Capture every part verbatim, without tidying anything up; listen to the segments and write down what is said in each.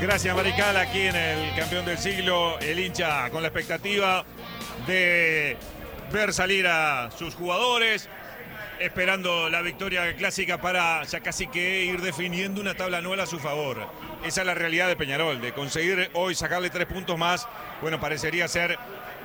Gracias, Marical, aquí en el campeón del siglo, el hincha con la expectativa de ver salir a sus jugadores, esperando la victoria clásica para ya casi que ir definiendo una tabla anual a su favor. Esa es la realidad de Peñarol, de conseguir hoy sacarle tres puntos más. Bueno, parecería ser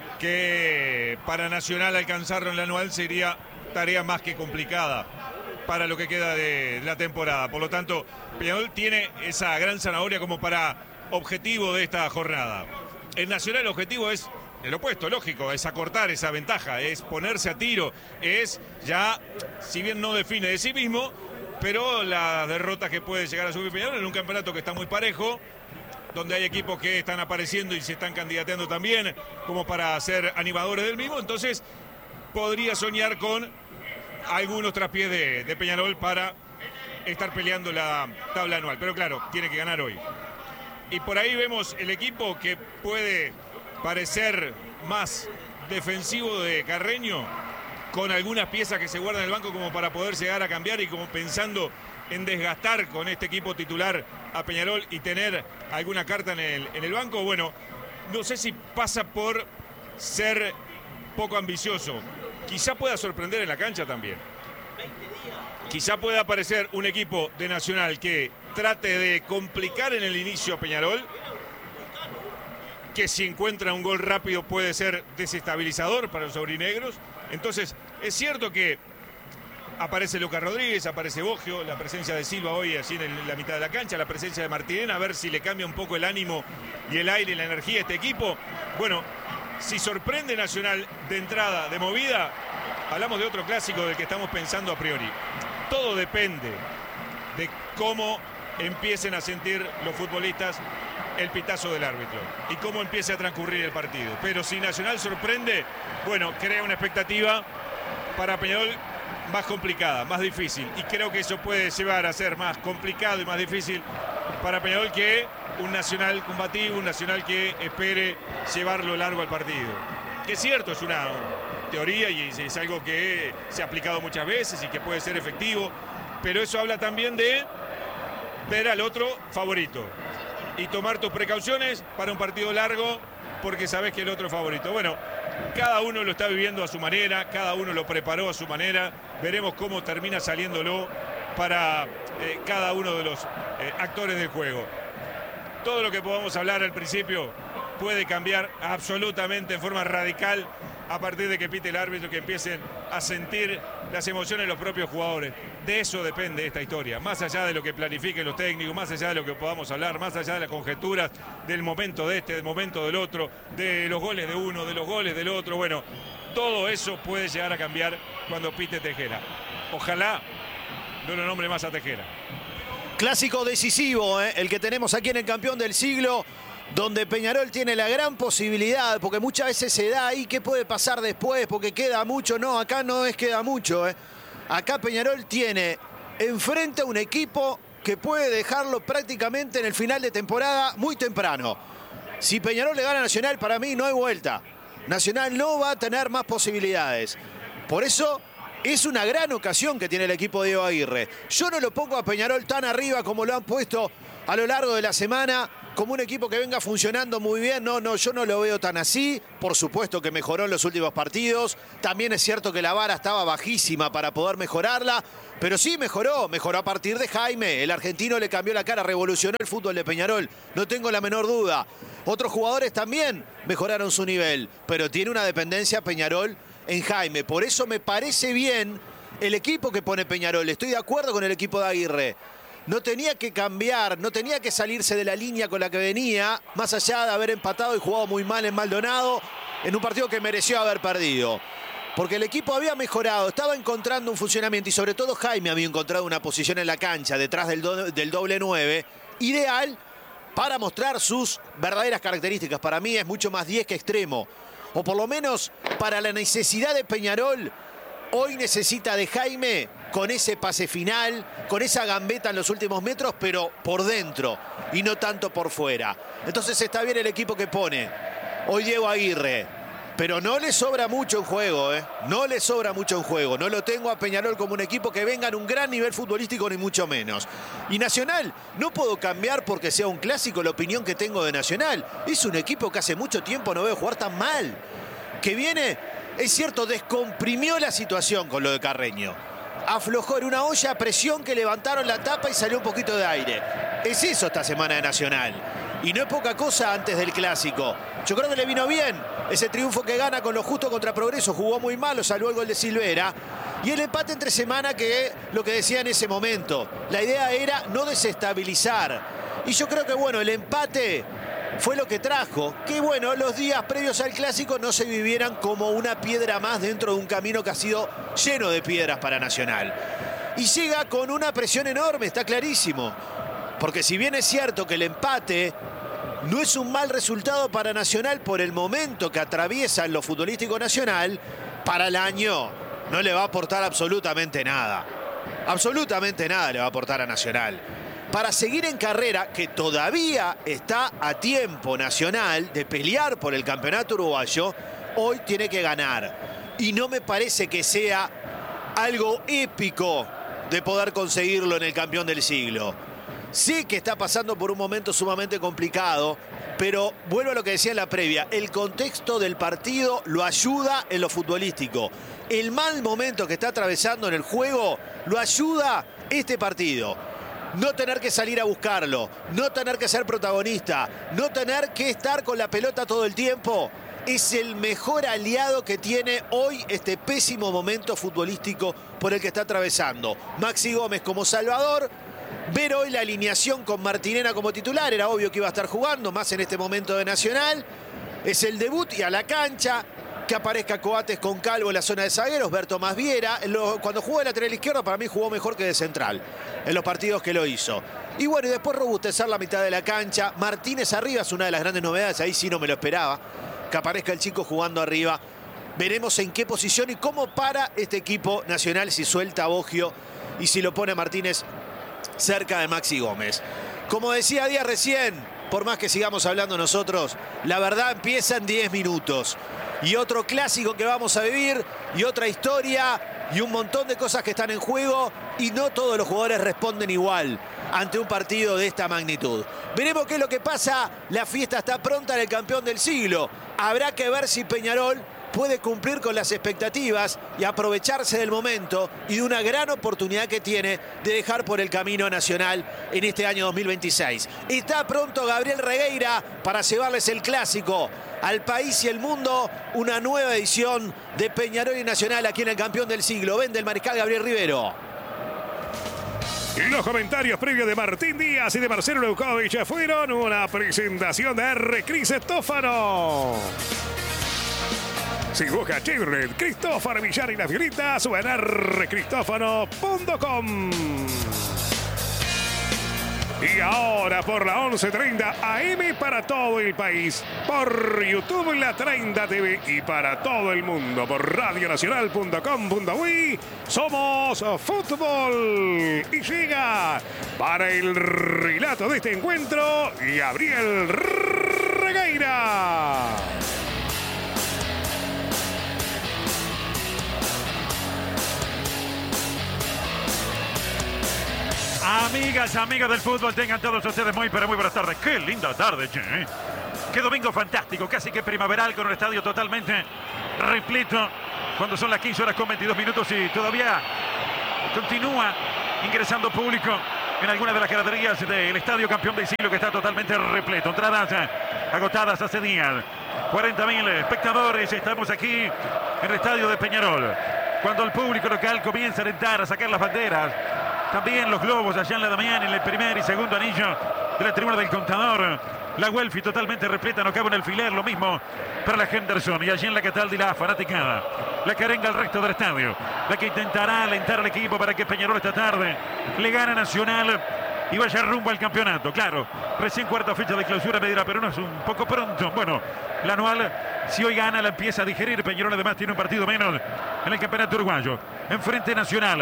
que para Nacional alcanzarlo en la anual sería tarea más que complicada para lo que queda de la temporada. Por lo tanto, Peñarol tiene esa gran zanahoria como para objetivo de esta jornada. En Nacional el objetivo es el opuesto, lógico, es acortar esa ventaja, es ponerse a tiro, es ya, si bien no define de sí mismo, pero la derrota que puede llegar a subir Peñarol en un campeonato que está muy parejo, donde hay equipos que están apareciendo y se están candidateando también como para ser animadores del mismo. Entonces podría soñar con algunos traspiés de, de Peñarol para estar peleando la tabla anual, pero claro, tiene que ganar hoy. Y por ahí vemos el equipo que puede parecer más defensivo de Carreño, con algunas piezas que se guardan en el banco como para poder llegar a cambiar y como pensando en desgastar con este equipo titular a Peñarol y tener alguna carta en el, en el banco. Bueno, no sé si pasa por ser poco ambicioso. Quizá pueda sorprender en la cancha también. Quizá pueda aparecer un equipo de Nacional que trate de complicar en el inicio a Peñarol, que si encuentra un gol rápido puede ser desestabilizador para los aurinegros. Entonces, es cierto que aparece Lucas Rodríguez, aparece Boggio, la presencia de Silva hoy así en la mitad de la cancha, la presencia de Martirena, a ver si le cambia un poco el ánimo y el aire y la energía a este equipo. Bueno, si sorprende Nacional de entrada, de movida, hablamos de otro clásico del que estamos pensando a priori. Todo depende de cómo empiecen a sentir los futbolistas el pitazo del árbitro y cómo empiece a transcurrir el partido. Pero si Nacional sorprende, bueno, crea una expectativa para Peñarol más complicada, más difícil. Y creo que eso puede llevar a ser más complicado y más difícil para Peñarol que un Nacional combativo, un Nacional que espere llevarlo largo al partido. Que es cierto, es una teoría y es algo que se ha aplicado muchas veces y que puede ser efectivo, pero eso habla también de ver al otro favorito y tomar tus precauciones para un partido largo porque sabes que el otro es favorito. Bueno, cada uno lo está viviendo a su manera, cada uno lo preparó a su manera. Veremos cómo termina saliéndolo para eh, cada uno de los eh, actores del juego. Todo lo que podamos hablar al principio puede cambiar absolutamente en forma radical a partir de que pite el árbitro, que empiecen a sentir las emociones de los propios jugadores. De eso depende esta historia, más allá de lo que planifiquen los técnicos, más allá de lo que podamos hablar, más allá de las conjeturas del momento de este, del momento del otro, de los goles de uno, de los goles del otro. Bueno, todo eso puede llegar a cambiar cuando pite Tejera. Ojalá no lo nombre más a Tejera. Clásico decisivo, ¿eh? El que tenemos aquí en el campeón del siglo, donde Peñarol tiene la gran posibilidad, porque muchas veces se da ahí qué puede pasar después, porque queda mucho. No, acá no es queda mucho, ¿eh? Acá Peñarol tiene enfrente a un equipo que puede dejarlo prácticamente en el final de temporada muy temprano. Si Peñarol le gana a Nacional, para mí no hay vuelta. Nacional no va a tener más posibilidades. Por eso es una gran ocasión que tiene el equipo de Diego Aguirre. Yo no lo pongo a Peñarol tan arriba como lo han puesto a lo largo de la semana, como un equipo que venga funcionando muy bien. No, no, yo no lo veo tan así. Por supuesto que mejoró en los últimos partidos. También es cierto que la vara estaba bajísima para poder mejorarla. Pero sí mejoró, mejoró a partir de Jaime. El argentino le cambió la cara, revolucionó el fútbol de Peñarol. No tengo la menor duda. Otros jugadores también mejoraron su nivel. Pero tiene una dependencia Peñarol en Jaime. Por eso me parece bien el equipo que pone Peñarol. Estoy de acuerdo con el equipo de Aguirre. No tenía que cambiar, no tenía que salirse de la línea con la que venía, más allá de haber empatado y jugado muy mal en Maldonado, en un partido que mereció haber perdido. Porque el equipo había mejorado, estaba encontrando un funcionamiento y sobre todo Jaime había encontrado una posición en la cancha detrás del, do, del doble nueve, ideal para mostrar sus verdaderas características. Para mí es mucho más diez que extremo, o por lo menos para la necesidad de Peñarol. Hoy necesita de Jaime con ese pase final, con esa gambeta en los últimos metros, pero por dentro y no tanto por fuera. Entonces está bien el equipo que pone hoy Diego Aguirre. Pero no le sobra mucho en juego, ¿eh? No le sobra mucho en juego. No lo tengo a Peñarol como un equipo que venga en un gran nivel futbolístico, ni mucho menos. Y Nacional, no puedo cambiar porque sea un clásico la opinión que tengo de Nacional. Es un equipo que hace mucho tiempo no veo jugar tan mal. Que viene, es cierto, descomprimió la situación con lo de Carreño. Aflojó en una olla, presión que levantaron la tapa y salió un poquito de aire. Es eso esta semana de Nacional. Y no es poca cosa antes del clásico. Yo creo que le vino bien ese triunfo que gana con lo justo contra Progreso. Jugó muy mal, lo salvó el gol de Silvera. Y el empate entre semana, que lo que decía en ese momento. La idea era no desestabilizar. Y yo creo que, bueno, el empate fue lo que trajo. Que, bueno, los días previos al clásico no se vivieran como una piedra más dentro de un camino que ha sido lleno de piedras para Nacional. Y llega con una presión enorme, está clarísimo. Porque si bien es cierto que el empate no es un mal resultado para Nacional por el momento que atraviesa en lo futbolístico nacional, para el año no le va a aportar absolutamente nada. Absolutamente nada le va a aportar a Nacional. Para seguir en carrera, que todavía está a tiempo Nacional de pelear por el campeonato uruguayo, hoy tiene que ganar. Y no me parece que sea algo épico de poder conseguirlo en el campeón del siglo. Sé que está pasando por un momento sumamente complicado, pero vuelvo a lo que decía en la previa. El contexto del partido lo ayuda en lo futbolístico. El mal momento que está atravesando en el juego lo ayuda este partido. No tener que salir a buscarlo, no tener que ser protagonista, no tener que estar con la pelota todo el tiempo. Es el mejor aliado que tiene hoy este pésimo momento futbolístico por el que está atravesando. Maxi Gómez como salvador. Ver hoy la alineación con Martinena como titular, era obvio que iba a estar jugando, más en este momento de Nacional. Es el debut y a la cancha, que aparezca Coates con Calvo en la zona de zagueros, ver Tomás Viera. Cuando jugó de lateral izquierdo, para mí jugó mejor que de central, en los partidos que lo hizo. Y bueno, y después robustecer la mitad de la cancha. Martínez arriba es una de las grandes novedades, ahí sí no me lo esperaba, que aparezca el chico jugando arriba. Veremos en qué posición y cómo para este equipo Nacional, si suelta a Boggio y si lo pone a Martínez cerca de Maxi Gómez. Como decía Díaz recién, por más que sigamos hablando nosotros, la verdad empieza en diez minutos. Y otro clásico que vamos a vivir, y otra historia, y un montón de cosas que están en juego, y no todos los jugadores responden igual ante un partido de esta magnitud. Veremos qué es lo que pasa. La fiesta está pronta en el campeón del siglo. Habrá que ver si Peñarol puede cumplir con las expectativas y aprovecharse del momento y de una gran oportunidad que tiene de dejar por el camino Nacional en este año dos mil veintiséis. Está pronto Gabriel Regueira para llevarles el clásico al país y el mundo. Una nueva edición de Peñarol y Nacional aquí en el campeón del siglo. Vende el mariscal Gabriel Rivero. Y los comentarios previos de Martín Díaz y de Marcelo Leukovic fueron una presentación de R. Cristófano. Si busca Chevrolet Cristófano Villar y las Violitas, o en r cristófano punto com. Y ahora por la once treinta A M para todo el país, por YouTube la treinta T V y para todo el mundo por radio nacional punto com punto uy. Somos Fútbol y llega para el relato de este encuentro Gabriel Regueira. Amigas, amigas del fútbol, tengan todos ustedes muy, pero muy buenas tardes. Qué linda tarde, che. Qué domingo fantástico, casi que primaveral, con el estadio totalmente repleto. Cuando son las quince horas con veintidós minutos y todavía continúa ingresando público en algunas de las graderías del estadio campeón del siglo, que está totalmente repleto. Entradas agotadas hace días. cuarenta mil espectadores, estamos aquí en el estadio de Peñarol. Cuando el público local comienza a alentar, a sacar las banderas, también los globos allá en la Damián, en el primer y segundo anillo de la tribuna del Contador. La Welfi totalmente repleta, no cabe en el alfiler, lo mismo para la Henderson. Y allí en la Cataldi la fanaticada, la que arenga el resto del estadio, la que intentará alentar al equipo para que Peñarol esta tarde le gane a Nacional y vaya rumbo al campeonato. Claro, recién cuarta fecha de clausura, me dirá, pero no es un poco pronto. Bueno, la anual, si hoy gana, la empieza a digerir. Peñarol además tiene un partido menos en el campeonato uruguayo. Enfrente Nacional,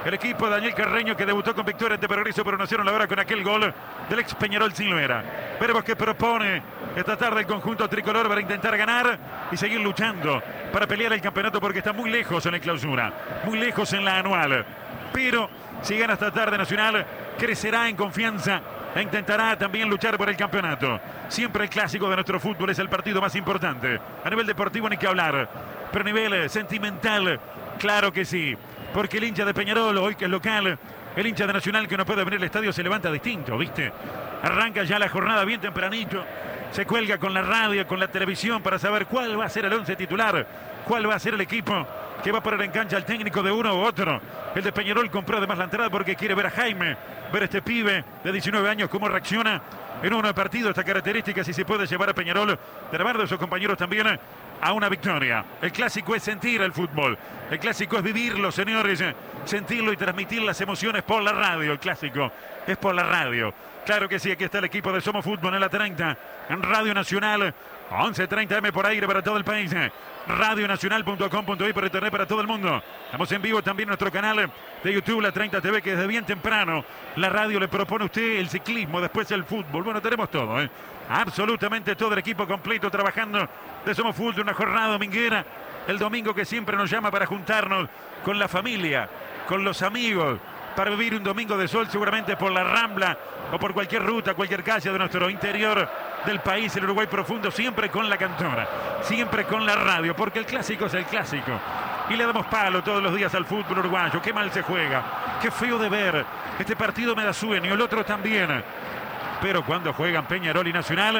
el equipo de Daniel Carreño, que debutó con victoria ante Progreso por uno a cero en la hora con aquel gol del ex Peñarol Silvera. Veremos qué propone esta tarde el conjunto tricolor para intentar ganar y seguir luchando para pelear el campeonato, porque está muy lejos en la clausura, muy lejos en la anual. Pero si gana esta tarde Nacional, crecerá en confianza e intentará también luchar por el campeonato. Siempre el clásico de nuestro fútbol es el partido más importante. A nivel deportivo ni que hablar, pero a nivel sentimental, claro que sí. Porque el hincha de Peñarol, hoy que es local, el hincha de Nacional que no puede venir al estadio, se levanta distinto, ¿viste? Arranca ya la jornada bien tempranito, se cuelga con la radio, con la televisión para saber cuál va a ser el once titular, cuál va a ser el equipo que va a poner en cancha al técnico de uno u otro. El de Peñarol compró además la entrada porque quiere ver a Jaime, ver a este pibe de diecinueve años cómo reacciona en uno de partido, esta característica, si se puede llevar a Peñarol, de la mano de sus compañeros también, a una victoria. El clásico es sentir el fútbol, el clásico es vivirlo, señores, sentirlo y transmitir las emociones por la radio. El clásico es por la radio. Claro que sí, aquí está el equipo de Somos Fútbol en la treinta, en Radio Nacional, once treinta eme por aire para todo el país, radio nacional punto com punto uy por internet para todo el mundo. Estamos en vivo también en nuestro canal de YouTube, La treinta T V, que desde bien temprano la radio le propone a usted el ciclismo, después el fútbol. Bueno, tenemos todo, ¿eh? Absolutamente todo el equipo completo trabajando de Somos Fútbol, una jornada dominguera, el domingo que siempre nos llama para juntarnos con la familia, con los amigos, para vivir un domingo de sol, seguramente por la Rambla o por cualquier ruta, cualquier calle de nuestro interior del país, el Uruguay profundo, siempre con la cantora, siempre con la radio, porque el clásico es el clásico. Y le damos palo todos los días al fútbol uruguayo. Qué mal se juega, qué feo de ver. Este partido me da sueño, el otro también. Pero cuando juegan Peñarol y Nacional,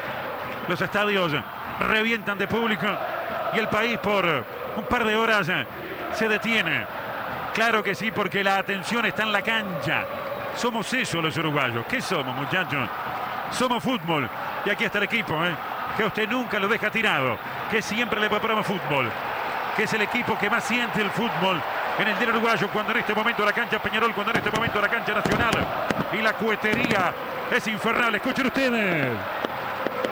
los estadios revientan de público y el país por un par de horas se detiene. Claro que sí, porque la atención está en la cancha. Somos eso los uruguayos. ¿Qué somos, muchachos? Somos fútbol. Y aquí está el equipo, ¿eh? Que usted nunca lo deja tirado, que siempre le preparamos fútbol, que es el equipo que más siente el fútbol en el día uruguayo, cuando en este momento la cancha Peñarol, cuando en este momento la cancha Nacional, y la cuetería es infernal. Escuchen ustedes.